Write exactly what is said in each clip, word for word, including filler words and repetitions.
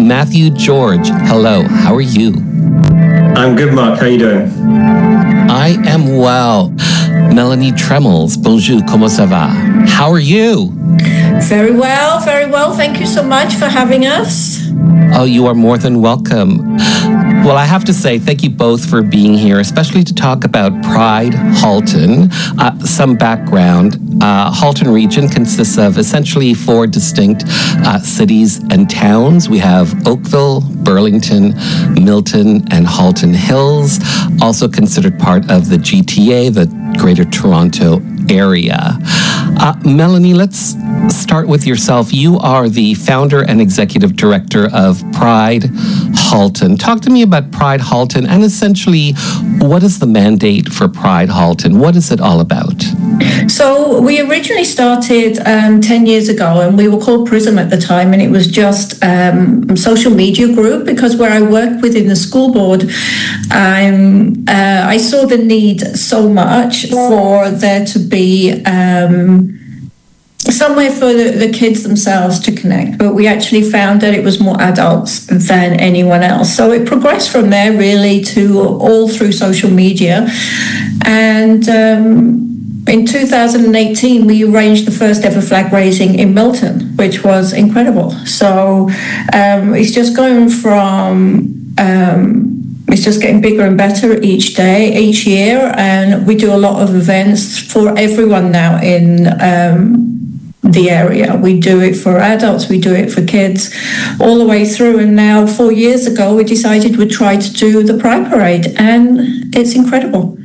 Matthew George. Hello, how are you? I'm good, Mark. How are you doing? I am well. Melanie Tremels, bonjour, comment ça va? How are you? Very well, very well. Thank you so much for having us. Oh, you are more than welcome. Well, I have to say thank you both for being here, especially to talk about Pride Halton. Uh, some background. Uh, Halton region consists of essentially four distinct uh, cities and towns. We have Oakville, Burlington, Milton, and Halton Hills, also considered part of the G T A, the Greater Toronto Area. Uh, Melanie, let's start with yourself. You are the founder and executive director of Pride Halton. Talk to me about Pride Halton and essentially what is the mandate for Pride Halton? What is it all about? So we originally started um, ten years ago, and we were called Prism at the time, and it was just um, a social media group because where I worked within the school board, um, uh, I saw the need so much for there to be um, somewhere for the, the kids themselves to connect, but we actually found that it was more adults than anyone else. So it progressed from there really to all through social media. And um, in two thousand eighteen, we arranged the first ever flag raising in Milton, which was incredible. So um, it's just going from... Um, It's just getting bigger and better each day, each year, and we do a lot of events for everyone now in um, the area. We do it for adults, we do it for kids, all the way through. And now, four years ago, we decided we'd try to do the Pride Parade, and it's incredible.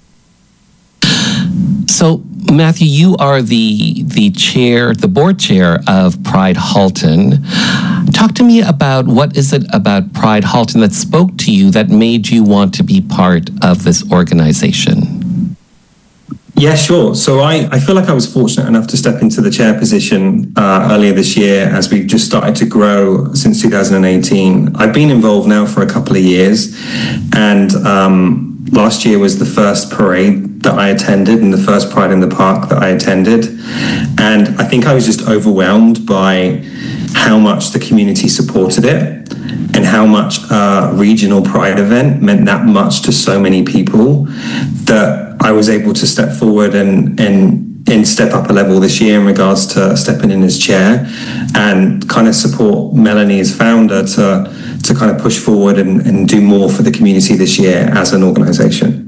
So, Matthew, you are the the chair, the board chair of Pride Halton. Talk to me about what is it about Pride Halton that spoke to you that made you want to be part of this organization? Yeah, sure. So I, I feel like I was fortunate enough to step into the chair position uh, earlier this year as we've just started to grow since two thousand eighteen. I've been involved now for a couple of years, and um, last year was the first parade that I attended and the first Pride in the Park that I attended. And I think I was just overwhelmed by how much the community supported it and how much a regional Pride event meant that much to so many people that I was able to step forward and, and, and step up a level this year in regards to stepping in as chair and kind of support Melanie as founder to, to kind of push forward and, and do more for the community this year as an organization.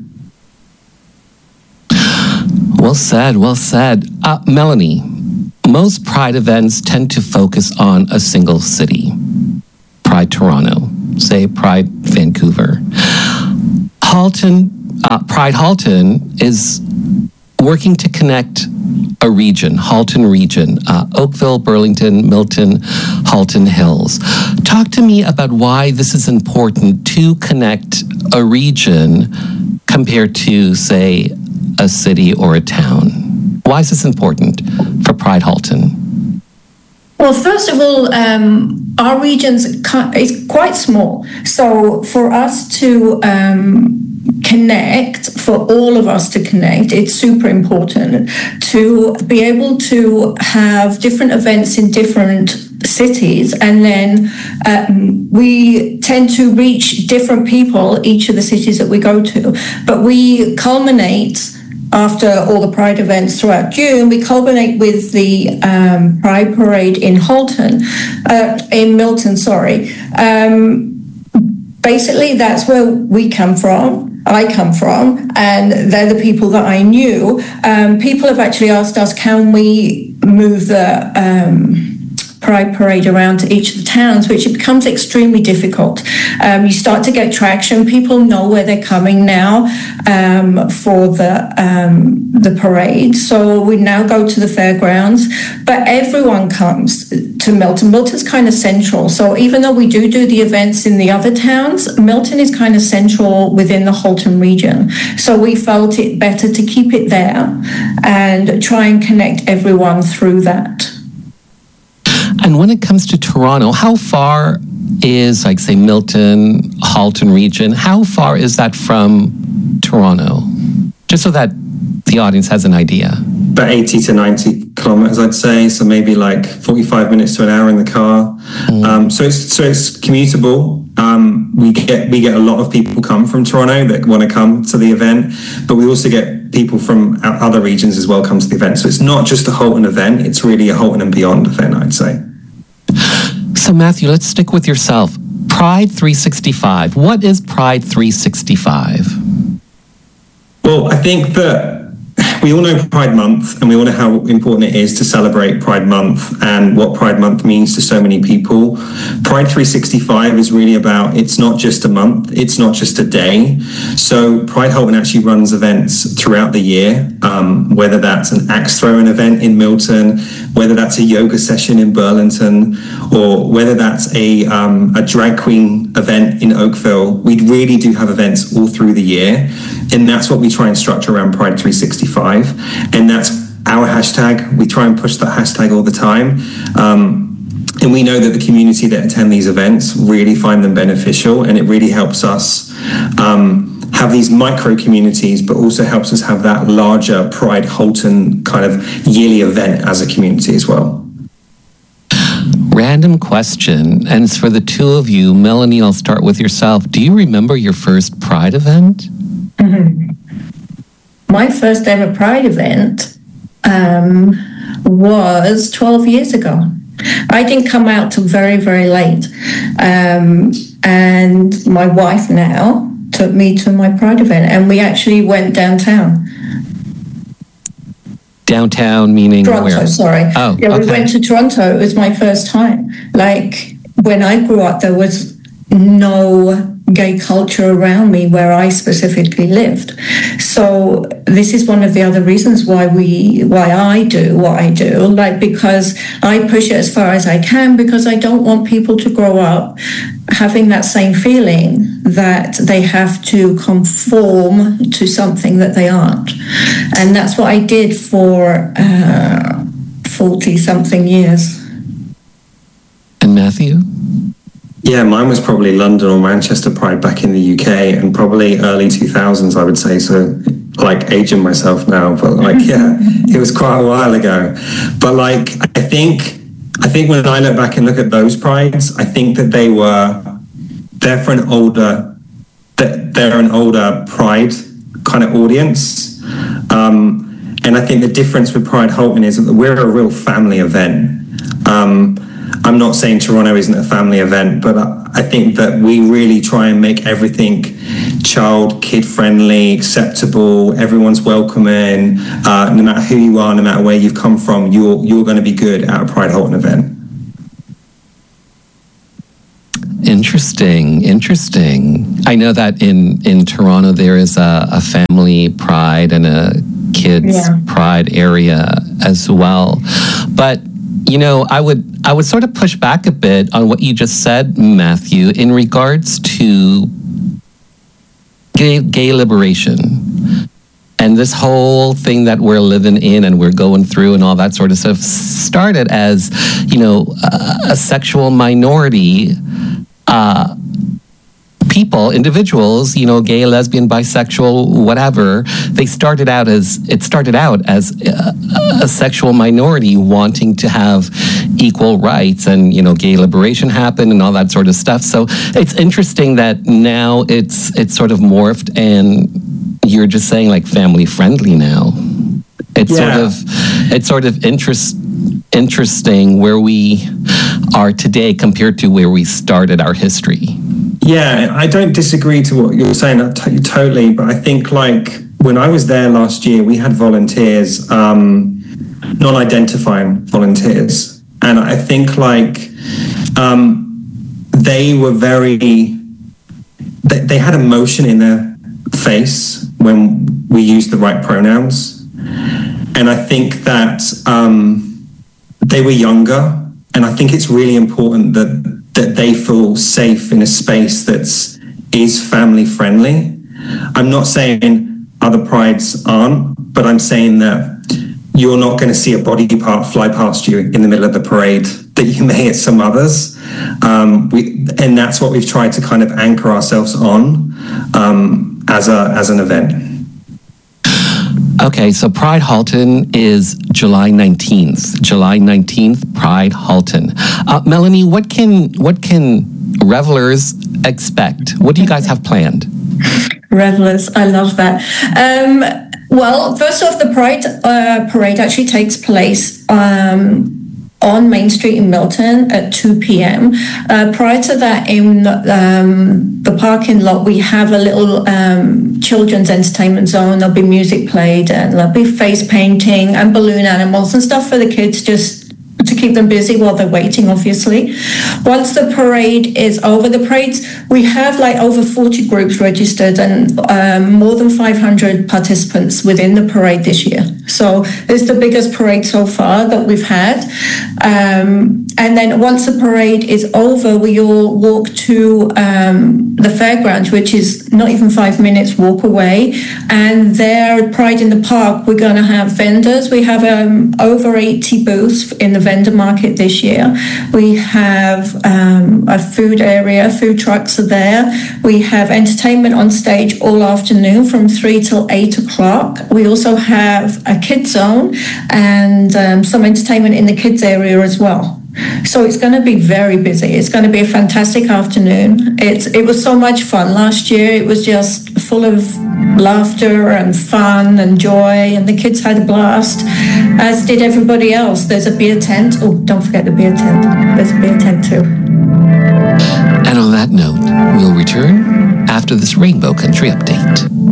Well said, well said. Uh, Melanie, most Pride events tend to focus on a single city. Pride Toronto, say Pride Vancouver. Halton, uh, Pride Halton is working to connect a region, Halton region, uh, Oakville, Burlington, Milton, Halton Hills. Talk to me about why this is important to connect a region compared to, say, a city or a town. Why is this important for Pride Halton? Well, first of all, um, our region is quite small. So for us to um, connect, for all of us to connect, it's super important to be able to have different events in different cities, and then um, we tend to reach different people, each of the cities that we go to, but we culminate after all the Pride events throughout June, we culminate with the um, Pride Parade in Halton, uh, in Milton, sorry. Um, basically, that's where we come from. I come from, and they're the people that I knew. Um, people have actually asked us, can we move the um, Pride Parade around to each of the towns, which it becomes extremely difficult. Um, you start to get traction. People know where they're coming now um, for the um, the parade. So we now go to the fairgrounds, but everyone comes to Milton. Milton's kind of central. So even though we do do the events in the other towns, Milton is kind of central within the Halton region. So we felt it better to keep it there and try and connect everyone through that. And when it comes to Toronto, how far is, like, say, Milton, Halton region, how far is that from Toronto? Just so that the audience has an idea. About eighty to ninety kilometers, I'd say. So maybe like forty-five minutes to an hour in the car. Mm. Um, so it's so it's commutable. Um, we get we get a lot of people come from Toronto that want to come to the event, but we also get people from other regions as well come to the event. So it's not just a Halton event; it's really a Halton and beyond event, I'd say. So Matthew, let's stick with yourself. Pride three sixty-five. What is Pride three sixty-five? Well, I think that we all know Pride Month, and we all know how important it is to celebrate Pride Month and what Pride Month means to so many people. Pride three sixty-five is really about, it's not just a month, it's not just a day. So Pride Halton actually runs events throughout the year, um, whether that's an axe throwing event in Milton, whether that's a yoga session in Burlington, or whether that's a, um, a drag queen event in Oakville. We really do have events all through the year, and that's what we try and structure around Pride three sixty-five. And that's our hashtag. We try and push that hashtag all the time. Um, and we know that the community that attend these events really find them beneficial, and it really helps us um, have these micro communities, but also helps us have that larger Pride Halton kind of yearly event as a community as well. Random question, and it's for the two of you. Melanie, I'll start with yourself. Do you remember your first Pride event? Mm-hmm. My first ever Pride event um, was twelve years ago. I didn't come out till very, very late. Um, and my wife now took me to my Pride event, and we actually went downtown. Downtown meaning Toronto, where? sorry. Oh, yeah, we okay. went to Toronto. It was my first time. Like, when I grew up, there was no gay culture around me where I specifically lived. So this is one of the other reasons why we, why I do what I do, like, because I push it as far as I can, because I don't want people to grow up having that same feeling that they have to conform to something that they aren't. And that's what I did for uh, forty something years. And Matthew? Yeah, mine was probably London or Manchester Pride back in the U K, and probably early two thousands, I would say. So, like, aging myself now, but like, yeah, it was quite a while ago. But like, I think, I think when I look back and look at those prides, I think that they were, they're for an older, they're an older Pride kind of audience. Um, and I think the difference with Pride Halton is that we're a real family event. Um, I'm not saying Toronto isn't a family event, but I think that we really try and make everything child, kid-friendly, acceptable. Everyone's welcoming. Uh, no matter who you are, no matter where you've come from, you're you're going to be good at a Pride Halton event. Interesting, interesting. I know that in, in Toronto there is a, a family pride and a kids yeah. pride area as well. But you know, I would I would sort of push back a bit on what you just said, Matthew, in regards to gay, gay liberation and this whole thing that we're living in and we're going through and all that sort of stuff started as, you know, a, a sexual minority uh, people, individuals, you know, gay, lesbian, bisexual, whatever. They started out as, it started out as a, a sexual minority wanting to have equal rights, and, you know, gay liberation happened and all that sort of stuff. So it's interesting that now it's, it's sort of morphed and you're just saying like family friendly now. It's yeah. sort of, it's sort of interest, interesting where we are today compared to where we started our history. Yeah, I don't disagree to what you're saying t- totally, but I think like when I was there last year, we had volunteers, um, non-identifying volunteers, and I think like um, they were very, they, they had emotion in their face when we used the right pronouns, and I think that um, they were younger, and I think it's really important that that they feel safe in a space that's is family friendly. I'm not saying other prides aren't, but I'm saying that you're not going to see a body part fly past you in the middle of the parade that you may at some others. Um, we, and that's what we've tried to kind of anchor ourselves on um, as a as an event. Okay, so Pride Halton is July nineteenth. July nineteenth, Pride Halton. Uh, Melanie, what can what can revelers expect? What do you guys have planned? Revelers, I love that. Um, well, first off, the Pride uh, Parade actually takes place um, on Main Street in Milton at two p.m. Uh, prior to that, in um, the parking lot, we have a little um, children's entertainment zone. There'll be music played, and there'll be face painting and balloon animals and stuff for the kids, just to keep them busy while they're waiting, obviously. Once the parade is over, the parades, we have like over forty groups registered and um, more than five hundred participants within the parade this year. So it's the biggest parade so far that we've had. Um, and then once the parade is over, we all walk to um, the fairgrounds, which is not even five minutes walk away. And there at Pride in the Park, we're going to have vendors. We have um, over eighty booths in the vendor market this year. We have um, a food area, food trucks are there. We have entertainment on stage all afternoon from three till eight o'clock. We also have a kids zone and um, some entertainment in the kids area as well. So it's going to be very busy. It's going to be a fantastic afternoon. It's it was so much fun last year. It was just full of laughter and fun and joy, and the kids had a blast, as did everybody else. There's a beer tent. Oh, don't forget the beer tent. There's a beer tent too. And on that note, we'll return after this Rainbow Country update.